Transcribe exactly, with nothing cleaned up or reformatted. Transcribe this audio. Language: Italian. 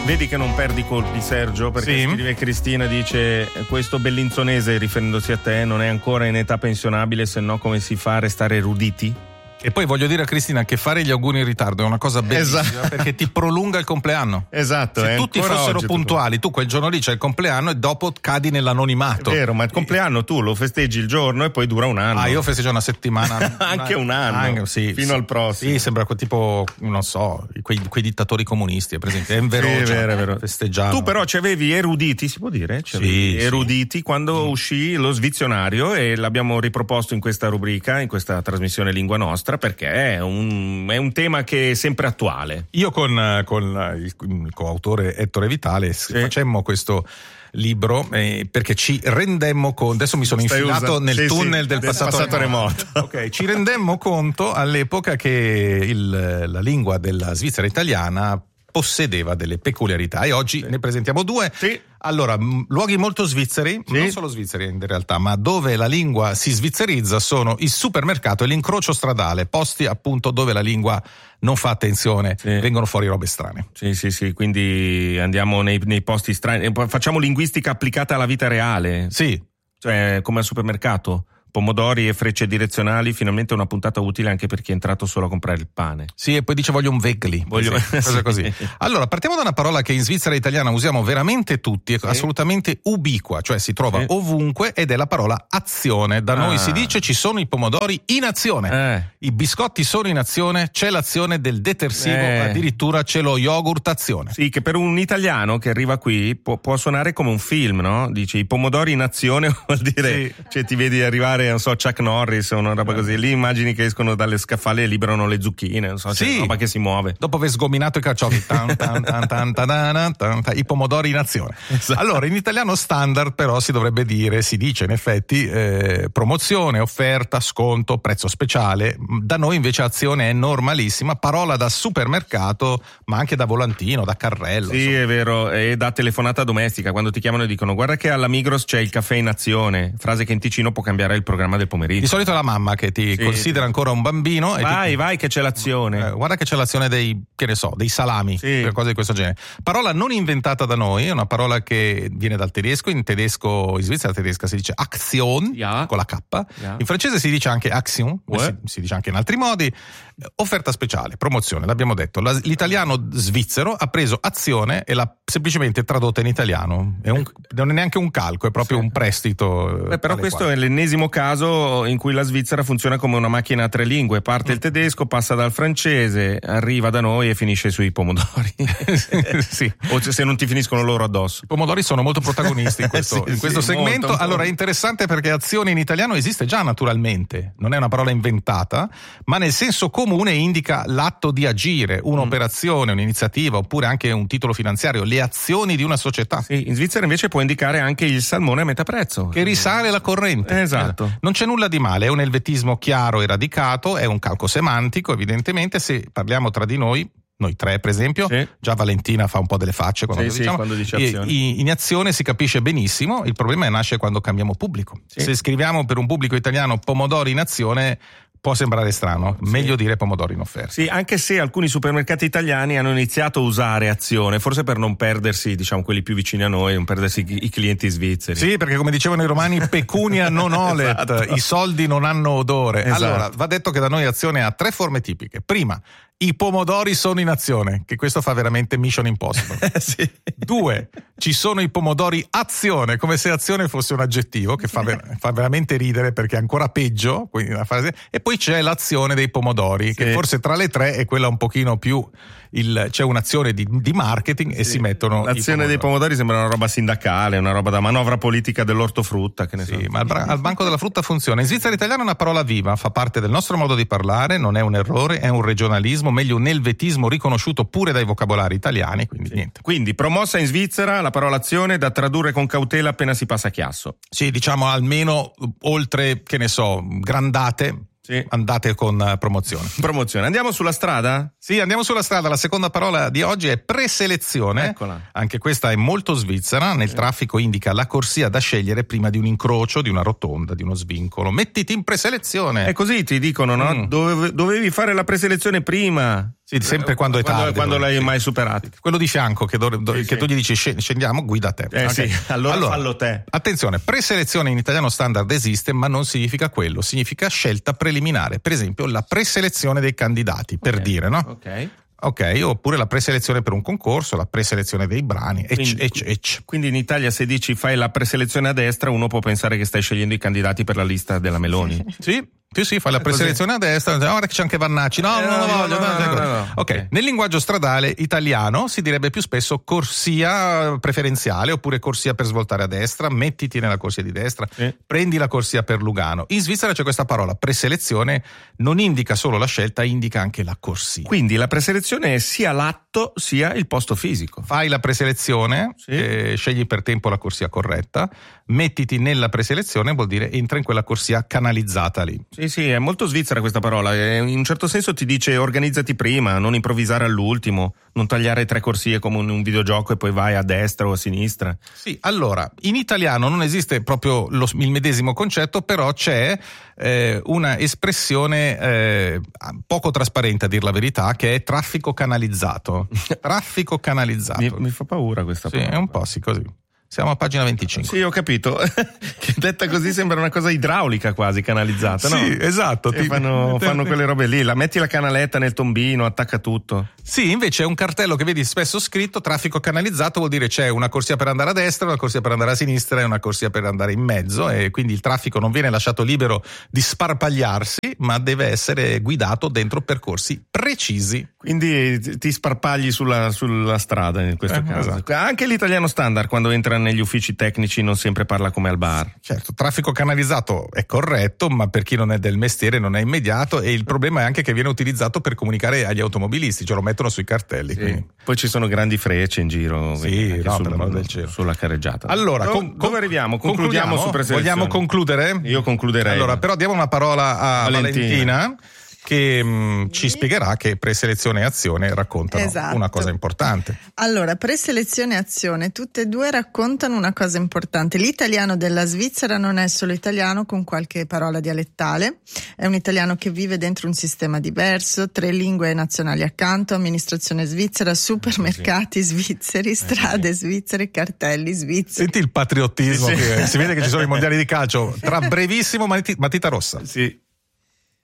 Vedi che non perdi colpi, Sergio, perché sì. scrive Cristina, dice: questo bellinzonese, riferendosi a te, non è ancora in età pensionabile, se no come si fa a restare eruditi? E poi voglio dire a Cristina che fare gli auguri in ritardo è una cosa bellissima, esatto. perché ti prolunga il compleanno. Esatto. Se tutti fossero oggi, puntuali, tu quel giorno lì c'è il compleanno e dopo cadi nell'anonimato. È vero, ma il compleanno tu lo festeggi il giorno e poi dura un anno. Ah, io festeggio una settimana. Anche un anno, anche, sì, fino sì, al prossimo. Sì, sembra tipo, non so, quei, quei dittatori comunisti, per esempio. È in vero, sì, è vero, è vero. festeggiano. Tu però ci avevi eruditi, si può dire? Ci sì, eruditi sì. quando mm. uscì lo Svizionario, e l'abbiamo riproposto in questa rubrica, in questa trasmissione Lingua Nostra, perché è un, è un tema che è sempre attuale. Io con, con il, il coautore Ettore Vitale sì. facemmo questo libro eh, perché ci rendemmo conto, adesso mi sono Stai infilato usando, nel sì, tunnel sì, del, del passato, passato remoto, remoto. Ok, ci rendemmo conto all'epoca che il, la lingua della Svizzera italiana possedeva delle peculiarità, e oggi sì. ne presentiamo due. Sì. Allora, m- luoghi molto svizzeri, sì. non solo svizzeri in realtà, ma dove la lingua si svizzerizza sono il supermercato e l'incrocio stradale, posti appunto dove la lingua non fa attenzione, sì. vengono fuori robe strane. Sì, sì, sì, quindi andiamo nei, nei posti strani, facciamo linguistica applicata alla vita reale. Sì. Cioè, come al supermercato. Pomodori e frecce direzionali, finalmente una puntata utile anche per chi è entrato solo a comprare il pane. Sì, e poi dice voglio un vegli. Voglio... Sì, cosa così. Allora, partiamo da una parola che in Svizzera italiana usiamo veramente tutti, è sì. assolutamente ubiqua, cioè si trova sì. ovunque, ed è la parola azione. Da ah. noi si dice ci sono i pomodori in azione, eh. i biscotti sono in azione, c'è l'azione del detersivo, eh. addirittura c'è lo yogurt azione. Sì, che per un italiano che arriva qui può, può suonare come un film, no? Dici i pomodori in azione vuol dire, sì. cioè ti vedi arrivare, non so, Chuck Norris o una roba così, lì immagini che escono dalle scaffali e liberano le zucchine, non so, c'è sì. roba che si muove. Dopo aver sgominato i carciofi, tan, tan, tan, tan, tan, tan, tan, tan, i pomodori in azione. Esatto. Allora, in italiano standard però si dovrebbe dire, si dice in effetti, eh, promozione, offerta, sconto, prezzo speciale. Da noi invece azione è normalissima, parola da supermercato, ma anche da volantino, da carrello. Sì, insomma. È vero, e da telefonata domestica, quando ti chiamano e dicono guarda che alla Migros c'è il caffè in azione, frase che in Ticino può cambiare il programma del pomeriggio. Di solito è la mamma che ti sì. considera ancora un bambino e vai ti... vai che c'è l'azione, eh, guarda che c'è l'azione dei, che ne so, dei salami, sì. cose di questo genere. Parola non inventata da noi, è una parola che viene dal tedesco. In tedesco, in Svizzera tedesca si dice Aktion, yeah. con la K, yeah. in francese si dice anche Action, si, si dice anche in altri modi. Offerta speciale, promozione, l'abbiamo detto. La, l'italiano svizzero ha preso azione e l'ha semplicemente tradotta in italiano. È un, non è neanche un calco, è proprio sì. un prestito. Beh, però questo è l'ennesimo caso in cui la Svizzera funziona come una macchina a tre lingue. Parte il tedesco, passa dal francese, arriva da noi e finisce sui pomodori. sì. O se non ti finiscono loro addosso. I pomodori sono molto protagonisti in questo, sì, in questo sì, segmento. molto, allora molto. È interessante perché azione in italiano esiste già naturalmente, non è una parola inventata, ma nel senso comune indica l'atto di agire, un'operazione, un'iniziativa, oppure anche un titolo finanziario, le azioni di una società. Sì, in Svizzera invece può indicare anche il salmone a metà prezzo, che risale la corrente. Esatto. Non c'è nulla di male, è un elvetismo chiaro e radicato, è un calco semantico, evidentemente. Se parliamo tra di noi, noi tre per esempio, sì. già Valentina fa un po' delle facce quando, sì, diciamo, sì, quando dice azione. In azione si capisce benissimo, il problema nasce quando cambiamo pubblico. Sì. Se scriviamo per un pubblico italiano pomodori in azione può sembrare strano, sì. meglio dire pomodori in offerta. Sì, anche se alcuni supermercati italiani hanno iniziato a usare azione, forse per non perdersi, diciamo, quelli più vicini a noi, non perdersi i clienti svizzeri. Sì, perché come dicevano i romani, pecunia non olet, esatto. i soldi non hanno odore. Esatto. Allora, va detto che da noi azione ha tre forme tipiche. Prima, i pomodori sono in azione, che questo fa veramente Mission Impossible. sì. Due, ci sono i pomodori azione, come se azione fosse un aggettivo, che fa, ver- fa veramente ridere perché è ancora peggio. Quindi una frase. E poi c'è l'azione dei pomodori, sì. che forse tra le tre è quella un pochino più... Il, c'è un'azione di, di marketing e sì. si mettono l'azione pomodori. Dei pomodori sembra una roba sindacale, una roba da manovra politica dell'ortofrutta, che ne sì, so. Ma al, bra- al banco della frutta funziona. In Svizzera italiana è una parola viva, fa parte del nostro modo di parlare, non è un errore, è un regionalismo, meglio un elvetismo riconosciuto pure dai vocabolari italiani, quindi sì. niente. Quindi promossa in Svizzera la parola azione, da tradurre con cautela appena si passa a chiasso. Sì, diciamo almeno oltre, che ne so, grandate. Sì. Andate con promozione. Promozione. Andiamo sulla strada? Sì, andiamo sulla strada. La seconda parola di oggi è preselezione. Eccola. Anche questa è molto svizzera. Nel sì. traffico indica la corsia da scegliere prima di un incrocio, di una rotonda, di uno svincolo. Mettiti in preselezione. È così, ti dicono, no? Mm. Dove, dovevi fare la preselezione prima. Sì, sempre quando è quando, tardi. Quando l'hai sì. mai superato. Quello di fianco che, do, do, sì, che sì. tu gli dici scendiamo, guida te. Eh okay. sì, allora, allora fallo te. Attenzione, preselezione in italiano standard esiste, ma non significa quello, significa scelta preliminare. Per esempio la preselezione dei candidati, per okay. dire, no? Ok. Ok, oppure la preselezione per un concorso, la preselezione dei brani, quindi, ecc, ecc, ecc. Quindi in Italia se dici fai la preselezione a destra, uno può pensare che stai scegliendo i candidati per la lista della Meloni. Sì. Sì, sì, fai la preselezione a destra, guarda che c'è anche Vannacci, no, eh, non lo voglio. No, no, no, no, no. Ok, okay. Nel linguaggio stradale italiano si direbbe più spesso corsia preferenziale oppure corsia per svoltare a destra, mettiti nella corsia di destra, sì. prendi la corsia per Lugano. In Svizzera c'è questa parola, preselezione, non indica solo la scelta, indica anche la corsia. Quindi la preselezione è sia l'atto sia il posto fisico. Fai la preselezione, sì. eh, scegli per tempo la corsia corretta, mettiti nella preselezione vuol dire entra in quella corsia canalizzata lì. Sì, sì, è molto svizzera questa parola. In un certo senso ti dice organizzati prima, non improvvisare all'ultimo, non tagliare tre corsie come in un videogioco e poi vai a destra o a sinistra. Sì, allora, in italiano non esiste proprio lo, il medesimo concetto, però c'è eh, una espressione eh, poco trasparente a dir la verità, che è traffico canalizzato. Traffico canalizzato. Mi, mi fa paura questa sì, parola. È un po' sì, così. Siamo a pagina venticinque. Sì, ho capito. Che detta così sembra una cosa idraulica quasi, canalizzata, no? Sì, esatto. Ti... Fanno, fanno quelle robe lì, la metti la canaletta nel tombino, attacca tutto. Sì, invece è un cartello che vedi spesso scritto traffico canalizzato, vuol dire c'è una corsia per andare a destra, una corsia per andare a sinistra e una corsia per andare in mezzo, e quindi il traffico non viene lasciato libero di sparpagliarsi, ma deve essere guidato dentro percorsi precisi. Quindi ti sparpagli sulla, sulla strada in questo eh, caso. Esatto. Anche l'italiano standard quando entra negli uffici tecnici non sempre parla come al bar. Certo, traffico canalizzato è corretto, ma per chi non è del mestiere non è immediato, e il problema è anche che viene utilizzato per comunicare agli automobilisti, ce lo mettono sui cartelli. Sì. Poi ci sono grandi frecce in giro, sì, no, sul, per l'amor del cielo. Sulla carreggiata. Allora, dove, con, dove arriviamo? Concludiamo su preselezione. Vogliamo concludere? Io concluderei. Allora, però diamo una parola a Valentina, Valentina che mh, ci spiegherà che preselezione e azione raccontano esatto. una cosa importante. Allora, preselezione e azione, tutte e due raccontano una cosa importante. L'italiano della Svizzera non è solo italiano con qualche parola dialettale, è un italiano che vive dentro un sistema diverso, tre lingue nazionali accanto, amministrazione svizzera, supermercati svizzeri, strade svizzere, cartelli svizzeri. Senti il patriottismo, sì, sì. Che si vede che ci sono i mondiali di calcio, tra brevissimo matita rossa. Sì.